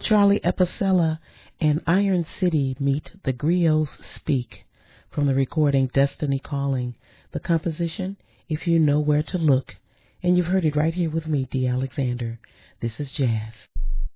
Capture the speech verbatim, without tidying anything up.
Charlie Epicella and Iron City meet The Griots Speak from the recording Destiny Calling. The composition, If You Know Where to Look. And you've heard it right here with me, Dee Alexander. This is Jazz.